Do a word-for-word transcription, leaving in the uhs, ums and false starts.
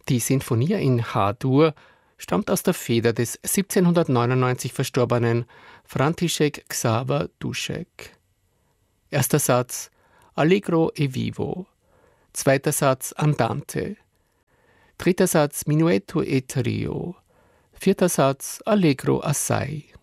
Die Sinfonia in H-Dur stammt aus der Feder des siebzehnhundertneunundneunzig verstorbenen František Xaver Dušek. Erster Satz Allegro e vivo. Zweiter Satz Andante. Dritter Satz Minuetto e trio. Vierter Satz Allegro assai.